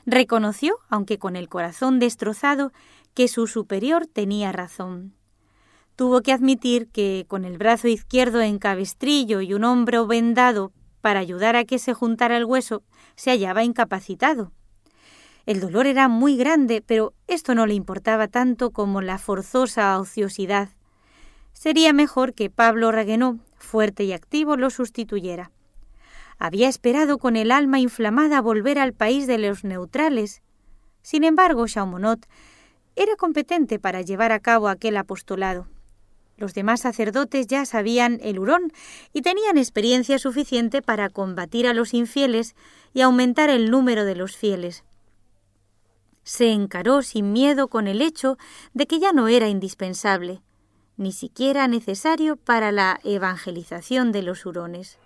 Reconoció, aunque con el corazón destrozado, que su superior tenía razón. Tuvo que admitir que, con el brazo izquierdo en cabestrillo y un hombro vendado para ayudar a que se juntara el hueso, se hallaba incapacitado. El dolor era muy grande, pero esto no le importaba tanto como la forzosa ociosidad. Sería mejor que Pablo Ragueneau, fuerte y activo, lo sustituyera. Había esperado con el alma inflamada volver al país de los neutrales. Sin embargo, Chaumont era competente para llevar a cabo aquel apostolado. Los demás sacerdotes ya sabían el hurón y tenían experiencia suficiente para combatir a los infieles y aumentar el número de los fieles. Se encaró sin miedo con el hecho de que ya no era indispensable, ni siquiera necesario para la evangelización de los hurones.